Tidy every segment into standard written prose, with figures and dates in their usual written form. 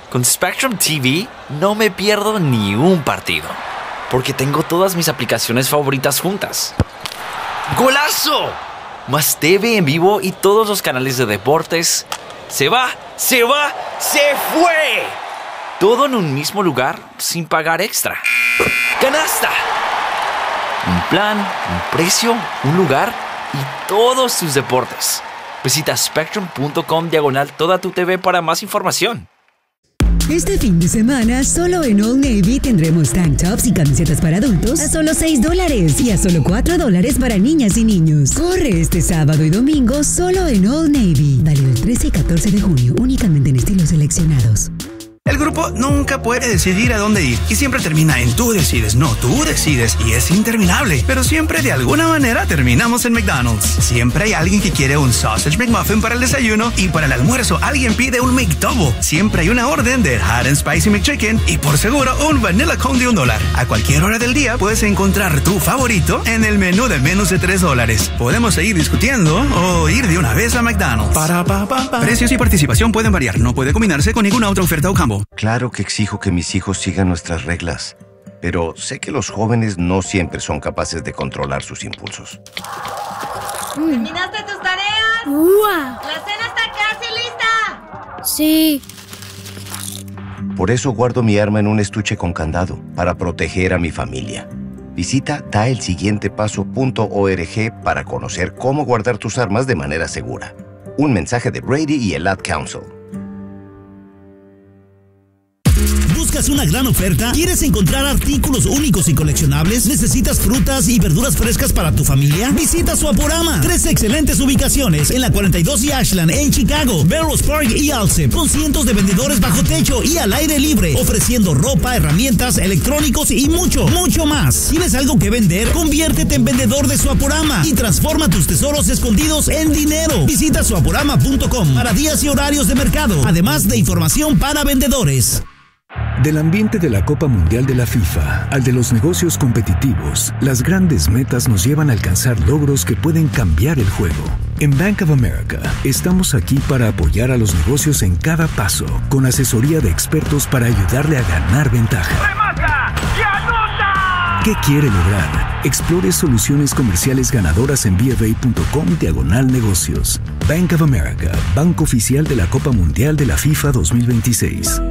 Con Spectrum TV no me pierdo ni un partido, porque tengo todas mis aplicaciones favoritas juntas. ¡Golazo! Más TV en vivo y todos los canales de deportes. ¡Se fue! Todo en un mismo lugar sin pagar extra. ¡Canasta! Un plan, un precio, un lugar y todos tus deportes. Visita spectrum.com/toda tu TV para más información. Este fin de semana, solo en Old Navy tendremos tank tops y camisetas para adultos a solo $6 y a solo $4 para niñas y niños. Corre este sábado y domingo solo en Old Navy. Válido el 13 y 14 de junio, únicamente en estilos seleccionados. El grupo nunca puede decidir a dónde ir y siempre termina en tú decides, no, tú decides y es interminable. Pero siempre de alguna manera terminamos en McDonald's. Siempre hay alguien que quiere un Sausage McMuffin para el desayuno y para el almuerzo alguien pide un McDouble. Siempre hay una orden de Hot and Spicy McChicken y por seguro un Vanilla Cone de $1. A cualquier hora del día puedes encontrar tu favorito en el menú de menos de $3. Podemos seguir discutiendo o ir de una vez a McDonald's. Precios y participación pueden variar. No puede combinarse con ninguna otra oferta o combo. Claro que exijo que mis hijos sigan nuestras reglas, pero sé que los jóvenes no siempre son capaces de controlar sus impulsos. ¿Terminaste tus tareas? ¡Uah! ¡La cena está casi lista! Sí. Por eso guardo mi arma en un estuche con candado, para proteger a mi familia. Visita daelsiguientepaso.org para conocer cómo guardar tus armas de manera segura. Un mensaje de Brady y el Ad Council. ¿Buscas una gran oferta? ¿Quieres encontrar artículos únicos y coleccionables? ¿Necesitas frutas y verduras frescas para tu familia? Visita Swaporama. 3 excelentes ubicaciones en la 42 y Ashland en Chicago, Bellows Park y Alsep, con cientos de vendedores bajo techo y al aire libre, ofreciendo ropa, herramientas, electrónicos y mucho más. ¿Tienes algo que vender? Conviértete en vendedor de Swaporama y transforma tus tesoros escondidos en dinero. Visita swaporama.com para días y horarios de mercado, además de información para vendedores. Del ambiente de la Copa Mundial de la FIFA al de los negocios competitivos, las grandes metas nos llevan a alcanzar logros que pueden cambiar el juego. En Bank of America, estamos aquí para apoyar a los negocios en cada paso, con asesoría de expertos para ayudarle a ganar ventaja. ¡Remata! ¡Y anota! ¿Qué quiere lograr? Explore soluciones comerciales ganadoras en bfa.com/negocios. Bank of America, banco oficial de la Copa Mundial de la FIFA 2026.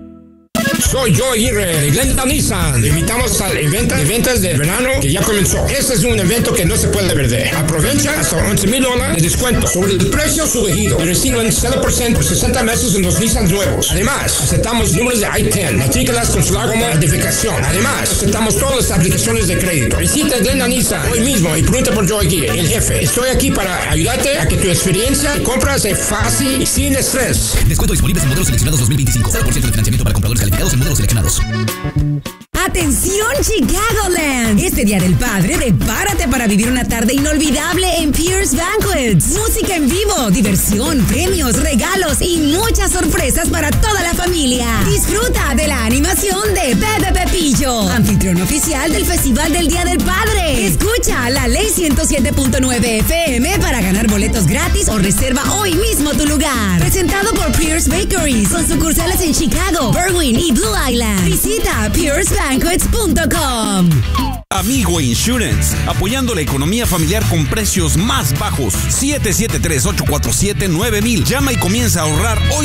Soy Joe Aguirre de Glenda Nissan. Te invitamos al evento de ventas de verano que ya comenzó. Este es un evento que no se puede perder. Aprovecha hasta $11,000 de descuento sobre el precio sugerido y reciben 0% por 60 meses en los Nissan nuevos. Además, aceptamos números de I-10, matrículas con su larga identificación. Además, aceptamos todas las aplicaciones de crédito. Visita Glenda Nissan hoy mismo y pregunta por Joe Aguirre, el jefe. Estoy aquí para ayudarte a que tu experiencia de compra sea fácil y sin estrés. Descuento disponibles en modelos seleccionados 2025. 0% de financiamiento para compradores calificados en modelos seleccionados. ¡Atención, Chicagoland! Este Día del Padre, prepárate para vivir una tarde inolvidable en Pierce Banquets. Música en vivo, diversión, premios, regalos y muchas sorpresas para toda la familia. Disfruta de la animación de Pepe Pepillo, anfitrión oficial del Festival del Día del Padre. Escucha la Ley 107.9 FM para ganar boletos gratis o reserva hoy mismo tu lugar. Presentado por Pierce Bakeries, con sucursales en Chicago, Berwyn y Blue Island. Visita piercebanquets.com. Amigo Insurance, apoyando la economía familiar con precios más bajos. 773-847-9000. Llama y comienza a ahorrar hoy.